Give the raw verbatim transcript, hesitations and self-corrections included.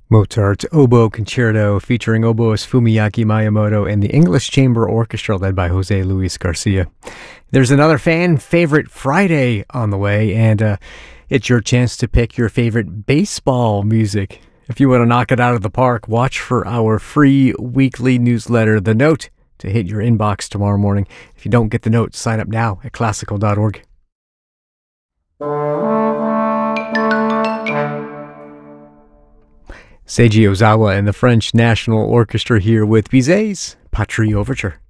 Mozart's Oboe Concerto featuring oboist Fumiyaki Miyamoto and the English Chamber Orchestra led by Jose Luis Garcia. There's another fan favorite Friday on the way, and uh, it's your chance to pick your favorite baseball music. If you want to knock it out of the park, watch for our free weekly newsletter, The Note, to hit your inbox tomorrow morning. If you don't get the note, sign up now at classical dot org. Seiji Ozawa and the French National Orchestra here with Bizet's Patrie Overture.